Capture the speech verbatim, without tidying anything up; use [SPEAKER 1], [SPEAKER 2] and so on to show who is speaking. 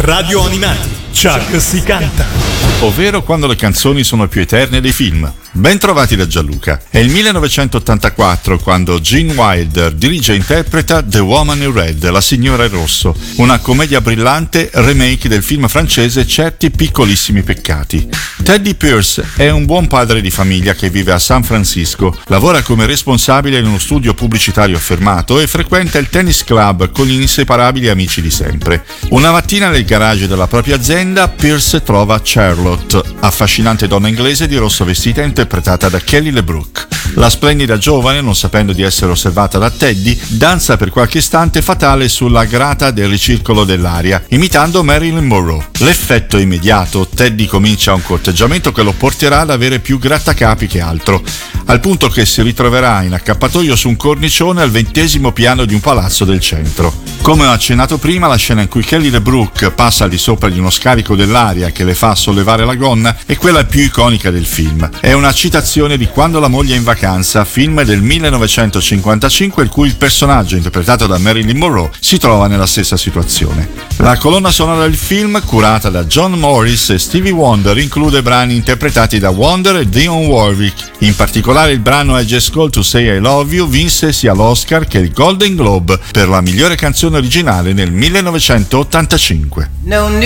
[SPEAKER 1] Radio Animati, Chuck si canta.
[SPEAKER 2] Ovvero quando le canzoni sono più eterne dei film. Ben trovati da Gianluca. È il millenovecentottantaquattro quando Gene Wilder dirige e interpreta The Woman in Red, La signora in rosso, una commedia brillante remake del film francese Certi piccolissimi peccati. Teddy Pierce è un buon padre di famiglia che vive a San Francisco, lavora come responsabile in uno studio pubblicitario affermato e frequenta il tennis club con gli inseparabili amici di sempre. Una mattina nel garage della propria azienda Pierce trova Charlotte, affascinante donna inglese di rosso vestita interpretata da Kelly LeBrook. La splendida giovane, non sapendo di essere osservata da Teddy, danza per qualche istante fatale sulla grata del ricircolo dell'aria, imitando Marilyn Monroe. L'effetto è immediato, Teddy comincia un corteggiamento che lo porterà ad avere più grattacapi che altro, al punto che si ritroverà in accappatoio su un cornicione al ventesimo piano di un palazzo del centro. Come ho accennato prima, la scena in cui Kelly LeBrook passa al di sopra di uno scarico dell'aria che le fa sollevare la gonna è quella più iconica del film. È una citazione di Quando la moglie è in vacanza, film del millenovecentocinquantacinque in cui il personaggio interpretato da Marilyn Monroe si trova nella stessa situazione. La colonna sonora del film, curata da John Morris e Stevie Wonder, include brani interpretati da Wonder e Dionne Warwick. In particolare il brano I Just Called to Say I Love You vinse sia l'Oscar che il Golden Globe per la migliore canzone originale nel millenovecentottantacinque.
[SPEAKER 3] No